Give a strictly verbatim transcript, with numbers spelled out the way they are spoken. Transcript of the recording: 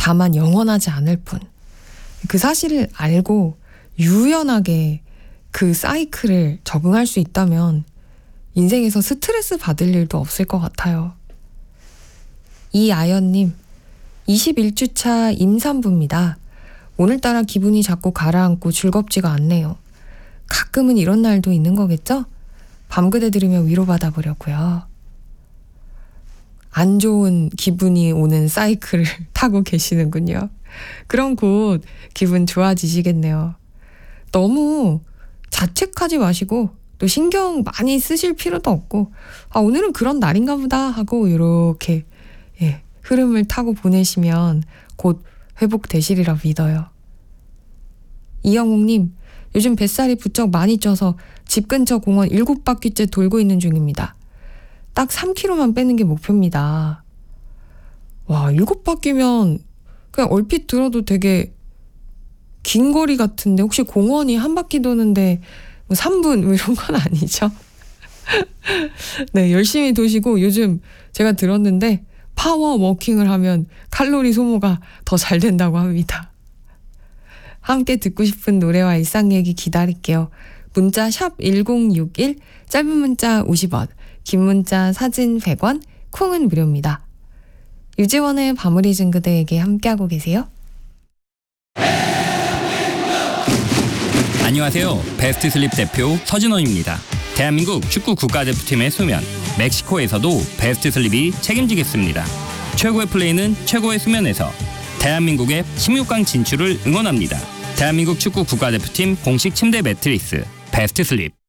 다만 영원하지 않을 뿐. 그 사실을 알고 유연하게 그 사이클을 적응할 수 있다면 인생에서 스트레스 받을 일도 없을 것 같아요. 이아연님, 이십일 주차 임산부입니다. 오늘따라 기분이 자꾸 가라앉고 즐겁지가 않네요. 가끔은 이런 날도 있는 거겠죠? 밤그대 들으며 위로받아 보려고요. 안 좋은 기분이 오는 사이클을 타고 계시는군요. 그럼 곧 기분 좋아지시겠네요. 너무 자책하지 마시고 또 신경 많이 쓰실 필요도 없고 아 오늘은 그런 날인가 보다 하고 이렇게 예, 흐름을 타고 보내시면 곧 회복되시리라 믿어요. 이영웅님, 요즘 뱃살이 부쩍 많이 쪄서 집 근처 공원 일곱 바퀴째 돌고 있는 중입니다. 딱 삼 킬로그램만 빼는 게 목표입니다. 와, 일곱 바퀴면 그냥 얼핏 들어도 되게 긴 거리 같은데 혹시 공원이 한 바퀴 도는데 뭐 삼 분 뭐 이런 건 아니죠? 네, 열심히 도시고 요즘 제가 들었는데 파워 워킹을 하면 칼로리 소모가 더 잘 된다고 합니다. 함께 듣고 싶은 노래와 일상 얘기 기다릴게요. 문자 샵 일공육일, 짧은 문자 오십 원, 긴 문자 사진 백 원, 콩은 무료입니다. 유지원의 밤을 잊은 그대에게 함께하고 계세요. 안녕하세요. 베스트 슬립 대표 서진원입니다. 대한민국 축구 국가대표팀의 수면, 멕시코에서도 베스트 슬립이 책임지겠습니다. 최고의 플레이는 최고의 수면에서. 대한민국의 십육 강 진출을 응원합니다. 대한민국 축구 국가대표팀 공식 침대 매트리스 베스트 슬립.